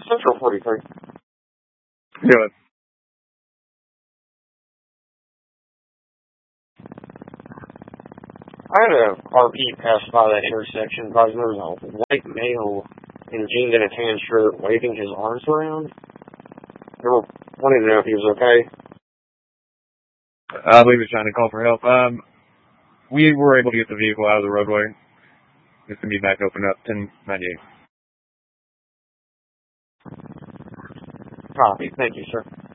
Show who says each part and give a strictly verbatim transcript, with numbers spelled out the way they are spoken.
Speaker 1: Central forty-three.
Speaker 2: Good.
Speaker 1: I had a R P pass by that intersection, but there was a white male in jeans and a tan shirt waving his arms around. They were wanting to know if he was okay.
Speaker 2: I believe he was trying to call for help. Um, we were able to get the vehicle out of the roadway. It's going to be back open up, ten ninety-eight.
Speaker 1: Copy. Thank you, sir.